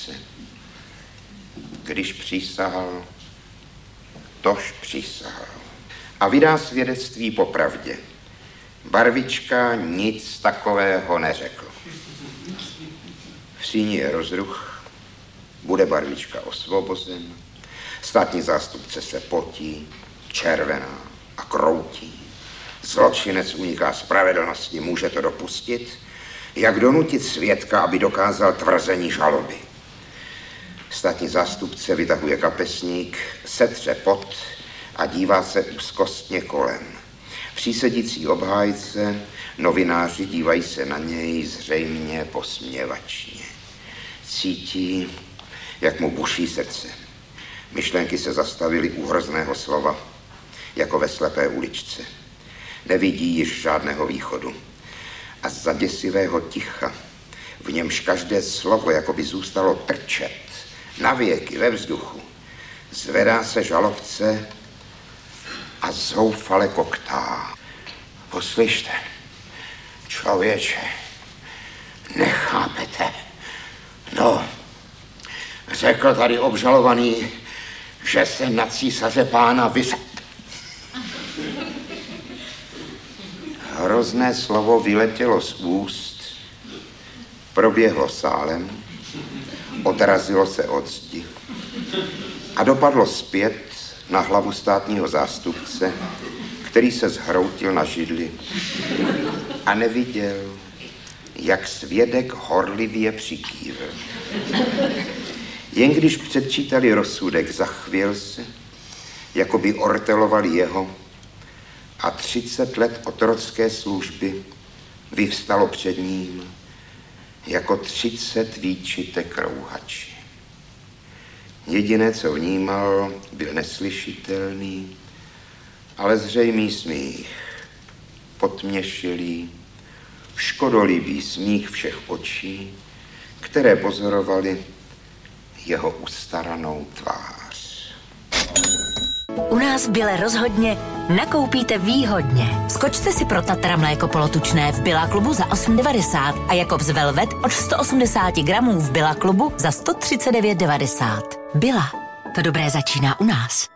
zástupce. Když přísahal, tož přísahal. A vydá svědectví po pravdě. Barvička nic takového neřekl. V síni je rozruch, bude Barvička osvobozen, státní zástupce se potí, červená a kroutí. Zločinec uniká spravedlnosti, může to dopustit? Jak donutit svědka, aby dokázal tvrzení žaloby? Státní zástupce vytahuje kapesník, setře pot a dívá se úzkostně kolem. Přísedící obhájce, novináři dívají se na něj zřejmě posměvačně. Cítí, jak mu buší srdce. Myšlenky se zastavily u hrozného slova, jako ve slepé uličce. Nevidí již žádného východu. A z zaděsivého ticha, v němž každé slovo jako by zůstalo trčet, navěky ve vzduchu, zvedá se žalobce a zoufale koktá. Poslyšte, člověče, nechápete. No, řekl tady obžalovaný, že se na císaře pána Hrozné slovo vyletělo z úst, proběhlo sálem, odrazilo se od zdi a dopadlo zpět na hlavu státního zástupce, který se zhroutil na židli a neviděl, jak svědek horlivě přikývl. Jen když předčítali rozsudek, zachvěl se, jako by ortelovali jeho, a 30 let otrocké služby vyvstalo před ním jako 30 výčitek rouhači. Jediné, co vnímal, byl neslyšitelný, ale zřejmý smích, potměšilý, škodolibý smích všech očí, které pozorovali jeho ustaranou tvář. U nás v Bile rozhodně nakoupíte výhodně. Skočte si pro Tatra mléko polotučné v Billa klubu za 8,90 a Jakobs Velvet od 180 gramů v Billa klubu za 139,90. Billa. To dobré začíná u nás.